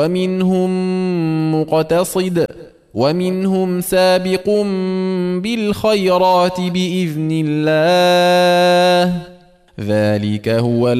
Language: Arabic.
ومنهم مقتصد ومنهم سابق بالخيرات بإذن الله ذلك هو